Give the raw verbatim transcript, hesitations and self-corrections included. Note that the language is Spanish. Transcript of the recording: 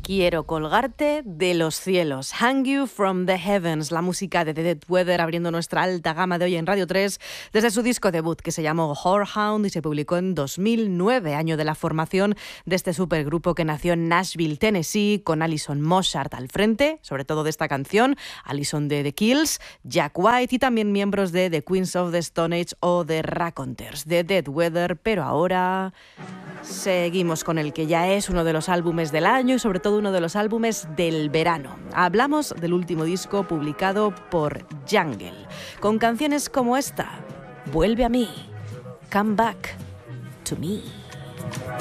Quiero colgarte de los cielos. Hang You from the Heavens, la música de The Dead Weather abriendo nuestra alta gama de hoy en Radio tres desde su disco debut que se llamó Whorehound y se publicó en dos mil nueve, año de la formación de este supergrupo que nació en Nashville, Tennessee, con Alison Mosshart al frente, sobre todo de esta canción, Alison de The Kills, Jack White y también miembros de The Queens of the Stone Age o The Raconteurs, The Dead Weather, pero ahora seguimos con el que ya es uno de los álbumes del año y sobre todo uno de los álbumes del verano. Hablamos del último disco publicado por Jungle, con canciones como esta, Vuelve a mí, Come Back to Me.